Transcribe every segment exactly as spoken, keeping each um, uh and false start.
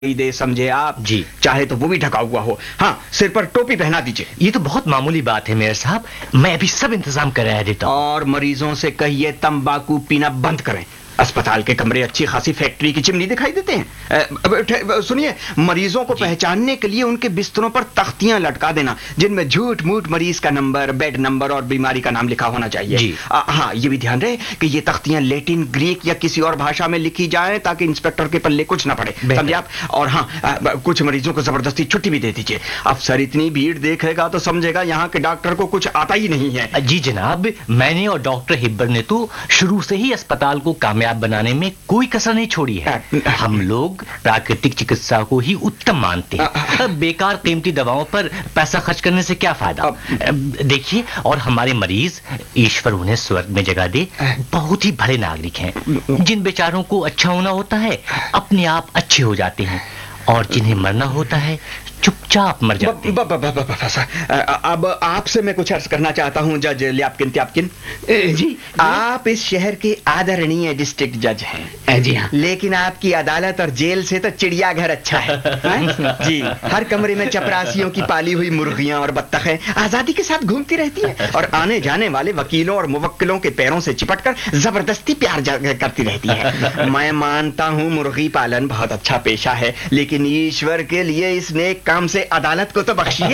दे समझे आप जी। चाहे तो वो भी ढका हुआ हो। हाँ, सिर पर टोपी पहना दीजिए। ये तो बहुत मामूली बात है मेयर साहब, मैं अभी सब इंतजाम कर देता हूँ। और मरीजों से कहिए तंबाकू पीना बंद करें। अस्पताल के कमरे अच्छी खासी फैक्ट्री की चिमनी दिखाई देते हैं। सुनिए, मरीजों को पहचानने के लिए उनके बिस्तरों पर तख्तियां लटका देना जिनमें झूठ मूठ मरीज का नंबर, बेड नंबर और बीमारी का नाम लिखा होना चाहिए। जी। आ, हाँ, ये भी ध्यान रहे कि ये तख्तियां लैटिन, ग्रीक या किसी और भाषा में लिखी जाएं ताकि इंस्पेक्टर के पल्ले कुछ ना पड़े, समझे आप। और हाँ, आ, कुछ मरीजों को जबरदस्ती छुट्टी भी दे दीजिए। अफसर इतनी भीड़ देखेगा तो समझेगा यहाँ के डॉक्टर को कुछ आता ही नहीं है। जी जनाब, मैंने और डॉक्टर हिब्बर ने तो शुरू से ही अस्पताल को कामयाब बनाने में कोई कसर नहीं छोड़ी है। हम लोग प्राकृतिक चिकित्सा को ही उत्तम मानते हैं। बेकार कीमती दवाओं पर पैसा खर्च करने से क्या फायदा। देखिए, और हमारे मरीज, ईश्वर उन्हें स्वर्ग में जगह दे, बहुत ही भले नागरिक हैं। जिन बेचारों को अच्छा होना होता है अपने आप अच्छे हो जाते हैं, और जिन्हें मरना होता है चुपचाप मर जाते हैं। ब, ब, ब, ब, ब, ब, अब आपसे मैं कुछ अर्ज करना चाहता हूं जज ल्यापकिन त्यापकिन जी। आप इस शहर के आदरणीय डिस्ट्रिक्ट जज हैं। जी हाँ। लेकिन आपकी अदालत और जेल से तो चिड़ियाघर अच्छा है, है? जी। हर कमरे में चपरासियों की पाली हुई मुर्गियां और बत्तखें आजादी के साथ घूमती रहती हैं और आने जाने वाले वकीलों और मुवक्किलों के पैरों से चिपटकर जबरदस्ती प्यार करती रहती है। मैं मानता हूं मुर्गी पालन बहुत अच्छा पेशा है, लेकिन ईश्वर के लिए इस नेक काम से अदालत को तो बख्शिए।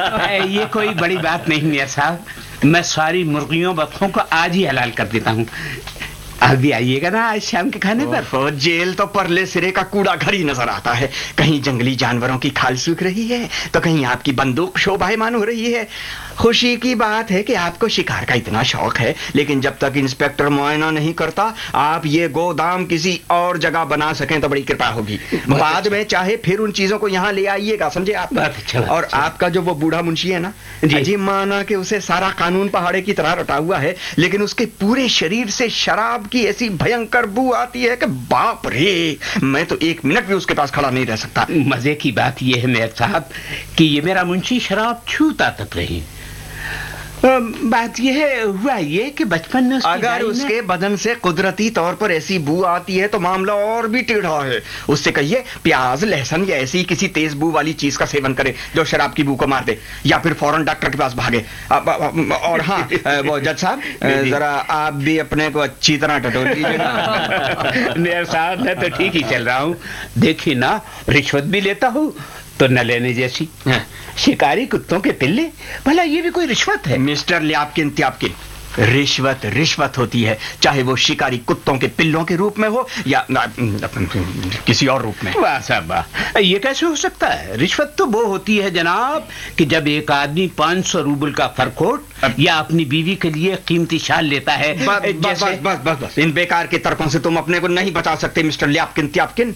ये कोई बड़ी बात नहीं है साहब, मैं सारी मुर्गियों बत्तखों को आज ही हलाल कर देता हूँ। अभी आइएगा ना आज शाम के खाने पर। जेल तो परले सिरे का कूड़ा घर ही नजर आता है। कहीं जंगली जानवरों की खाल सूख रही है तो कहीं आपकी बंदूक शोभायमान हो रही है। खुशी की बात है कि आपको शिकार का इतना शौक है, लेकिन जब तक इंस्पेक्टर मुआयना नहीं करता आप ये गोदाम किसी और जगह बना सकें तो बड़ी कृपा होगी। बाद में चाहे फिर उन चीजों को यहाँ ले आइएगा, समझे आप। अच्छा, और अच्छा। आपका जो वो बूढ़ा मुंशी है ना जी, माना कि उसे सारा कानून पहाड़े की तरह रटा हुआ है, लेकिन उसके पूरे शरीर से शराब की ऐसी भयंकर बू आती है कि बाप रे, मैं तो एक मिनट भी उसके पास खड़ा नहीं रह सकता। मजे की बात यह है मेयर साहब कि ये मेरा मुंशी शराब छूता तक नहीं। बात यह है, हुआ ये कि बचपन में अगर उसके बदन से कुदरती तौर पर ऐसी बू आती है तो मामला और भी टेढ़ा है। उससे कहिए प्याज, लहसुन या ऐसी किसी तेज बू वाली चीज का सेवन करे जो शराब की बू को मार दे, या फिर फौरन डॉक्टर के पास भागे। और हाँ, वो जज साहब, जरा आप भी अपने को अच्छी तरह टटोल लीजिए। मेयर साहब, मैं तो ठीक ही चल रहा हूँ। देखिए ना, रिश्वत भी लेता हूँ तो न लेने जैसी। शिकारी कुत्तों के पिल्ले, भला ये भी कोई रिश्वत है? मिस्टर ल्यापकिन त्यापकिन, रिश्वत रिश्वत होती है, चाहे वो शिकारी कुत्तों के पिल्लों के रूप में हो या न, किसी और रूप में। वाह साहब वाह, ये कैसे हो सकता है? रिश्वत तो वो होती है जनाब कि जब एक आदमी पांच सौ रूबल का फरकोट या अपनी बीवी के लिए कीमती शाल लेता है। बस बस बस बस बस बस इन बेकार के तर्कों से तुम अपने को नहीं बचा सकते मिस्टर ल्यापकिन त्यापकिन।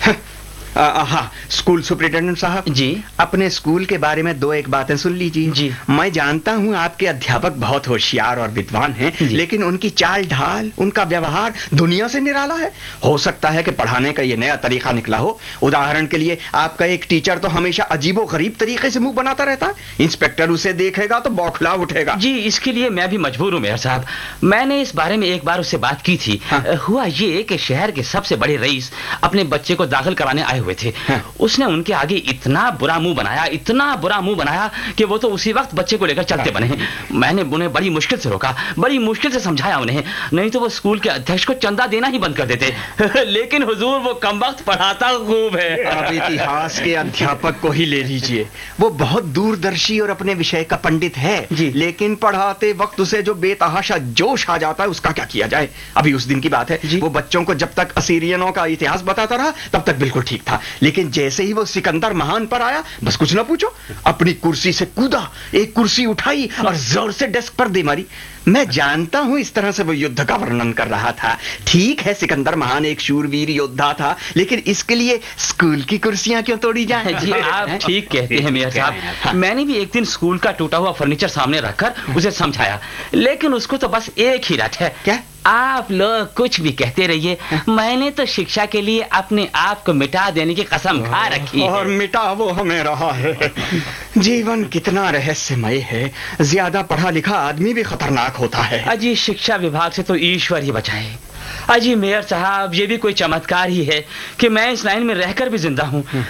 हाँ, स्कूल सुपरिटेंडेंट साहब जी, अपने स्कूल के बारे में दो एक बातें सुन लीजिए जी। मैं जानता हूँ आपके अध्यापक बहुत होशियार और विद्वान हैं, लेकिन उनकी चाल ढाल, उनका व्यवहार दुनिया से निराला है। हो सकता है कि पढ़ाने का ये नया तरीका निकला हो। उदाहरण के लिए आपका एक टीचर तो हमेशा अजीबो गरीब तरीके से मुंह बनाता रहता है। इंस्पेक्टर उसे देखेगा तो बौखला उठेगा। जी, इसके लिए मैं भी मजबूर हूँ मेयर साहब। मैंने इस बारे में एक बार उससे बात की थी। हाँ। हुआ ये कि शहर के सबसे बड़े रईस अपने बच्चे को दाखिल कराने आए हुए थे। हाँ। उसने उनके आगे इतना बुरा मुंह बनाया, इतना बुरा मुंह बनाया कि वो तो उसी वक्त बच्चे को लेकर चलते बने। मैंने उन्हें बड़ी मुश्किल से रोका, बड़ी मुश्किल से समझाया उन्हें, नहीं तो वो स्कूल के अध्यक्ष को चंदा देना ही बंद कर देते। लेकिन हुजूर, वो कमबख्त पढ़ाता खूब है। अब इतिहास के अध्यापक को ही ले लीजिए, वो बहुत दूरदर्शी और अपने विषय का पंडित है, लेकिन पढ़ाते वक्त उसे जो बेतहाशा जोश आ जाता है उसका क्या किया जाए। अभी उस दिन की बात है, वो बच्चों को जब तक असीरियनों का इतिहास बताता रहा तब तक बिल्कुल ठीक था, लेकिन जैसे ही वो सिकंदर महान पर आया, बस कुछ ना पूछो, अपनी कुर्सी से कूदा, एक कुर्सी उठाई और जोर से डेस्क पर दे मारी। मैं जानता हूं इस तरह से वो युद्ध का वर्णन कर रहा था। ठीक है, सिकंदर महान एक शूरवीर योद्धा था, लेकिन इसके लिए स्कूल की कुर्सियां क्यों तोड़ी जाए? जी, आप ठीक कहते हैं मेयर साहब। मैंने भी एक दिन स्कूल का टूटा हुआ फर्नीचर सामने रखकर उसे समझाया, लेकिन उसको तो बस एक ही रट है, क्या आप लोग कुछ भी कहते रहिए, मैंने तो शिक्षा के लिए अपने आप को मिटा देने की कसम खा रखी है। और मिटा वो हमें रहा है। जीवन कितना रहस्यमय है, ज्यादा पढ़ा लिखा आदमी भी खतरनाक होता है। अजी, शिक्षा विभाग से तो ईश्वर ही बचाए। अजी मेयर साहब, ये भी कोई चमत्कार ही है कि मैं इस लाइन में रहकर भी जिंदा हूँ।